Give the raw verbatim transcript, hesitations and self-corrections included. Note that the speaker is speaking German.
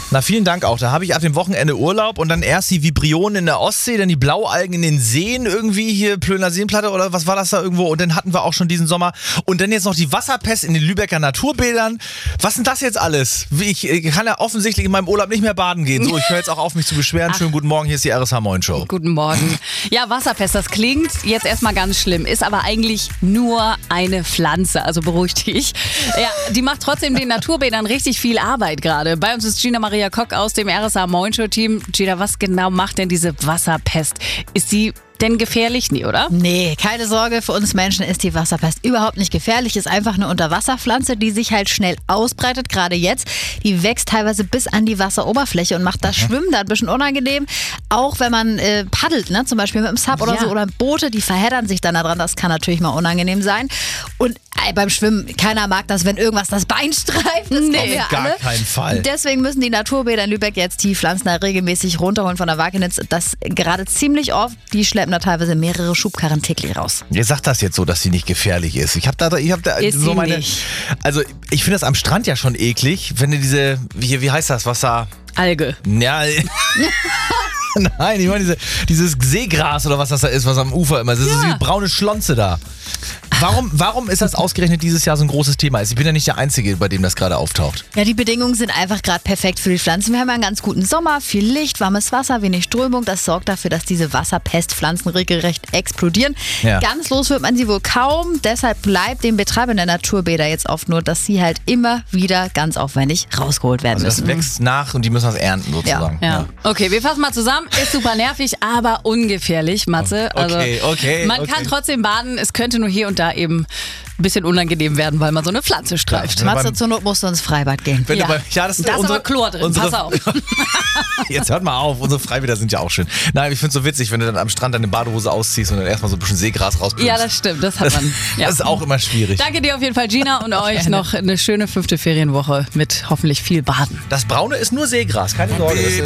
Na, vielen Dank auch. Da habe ich ab dem Wochenende Urlaub und dann erst die Vibrionen in der Ostsee, dann die Blaualgen in den Seen irgendwie, hier Plöner Seenplatte oder was war das da irgendwo? Und dann hatten wir auch schon diesen Sommer. Und dann jetzt noch die Wasserpest in den Lübecker Naturbädern. Was sind das jetzt alles? Ich, ich kann ja offensichtlich in meinem Urlaub nicht mehr baden gehen. So, ich höre jetzt auch auf, mich zu beschweren. Schönen guten Morgen, hier ist die R S H Moin Show. Guten Morgen. Ja, Wasserpest, das klingt jetzt erstmal ganz schlimm, ist aber eigentlich nur eine Pflanze, also beruhig dich. Ja, die macht trotzdem den Naturbädern richtig viel Arbeit gerade. Bei uns ist Gina Maria Kock aus dem R S H Moin Show Team. Gina, was genau macht denn diese Wasserpest? Ist die denn gefährlich? Nee, oder? Nee, keine Sorge, für uns Menschen ist die Wasserpest überhaupt nicht gefährlich. Ist einfach eine Unterwasserpflanze, die sich halt schnell ausbreitet, gerade jetzt. Die wächst teilweise bis an die Wasseroberfläche und macht das Schwimmen da ein bisschen unangenehm. Auch wenn man äh, paddelt, ne? Zum Beispiel mit dem Sub oder Ja. so, oder Boote, die verheddern sich dann da dran. Das kann natürlich mal unangenehm sein. Und äh, beim Schwimmen, keiner mag das, wenn irgendwas das Bein streift. Das Nee, kennen wir auf gar alle. keinen Fall. Deswegen müssen die Naturbäder in Lübeck jetzt die Pflanzen da regelmäßig runterholen von der Wagenitz. Das gerade ziemlich oft. Die schleppen da teilweise mehrere Schubkarren täglich raus. Ihr sagt das jetzt so, dass sie nicht gefährlich ist. Ich habe da, ich hab da Ist so sie meine. nicht. Also ich finde das am Strand ja schon eklig, wenn du diese, wie, wie heißt das, Wasser? Alge. Ja. Nein, ich meine diese, dieses Seegras oder was das da ist, was am Ufer immer ist. Das ist Ja. die braune Schlonze da. Warum, warum ist das ausgerechnet dieses Jahr so ein großes Thema? Ich bin ja nicht der Einzige, bei dem das gerade auftaucht. Ja, die Bedingungen sind einfach gerade perfekt für die Pflanzen. Wir haben ja einen ganz guten Sommer, viel Licht, warmes Wasser, wenig Strömung. Das sorgt dafür, dass diese Wasserpestpflanzen regelrecht explodieren. Ja. Ganz los wird man sie wohl kaum. Deshalb bleibt den Betreibern der Naturbäder jetzt oft nur, dass sie halt immer wieder ganz aufwendig rausgeholt werden Also das müssen. wächst nach und die müssen das ernten sozusagen. Ja. Okay, wir fassen mal zusammen. Ist super nervig, aber ungefährlich, Matze. Also, Okay, okay, Man okay. kann trotzdem baden. Es könnte nur hier und da eben ein bisschen unangenehm werden, weil man so eine Pflanze streift. Ja. Matze, beim- zur Not musst du ins Freibad gehen. Wenn Ja. du bei, ja, das Da ist unsere, aber Chlor drin, unsere, pass auf. Jetzt hört mal auf, unsere Freibäder sind ja auch schön. Nein, ich finde es so witzig, wenn du dann am Strand deine Badehose ausziehst und dann erstmal so ein bisschen Seegras rausplumpst. Ja, das stimmt. Das hat man. Ja. Das ist auch immer schwierig. Danke dir auf jeden Fall, Gina, und euch noch eine schöne fünfte Ferienwoche mit hoffentlich viel Baden. Das Braune ist nur Seegras, keine Sorge. Das ist